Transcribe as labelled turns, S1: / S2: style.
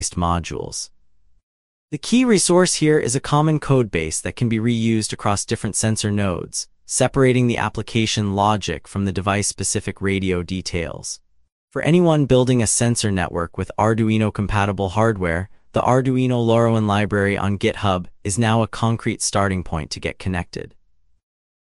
S1: modules. The key resource here is a common code base that can be reused across different sensor nodes, separating the application logic from the device-specific radio details. For anyone building a sensor network with Arduino-compatible hardware, the Arduino LoRaWAN library on GitHub is now a concrete starting point to get connected.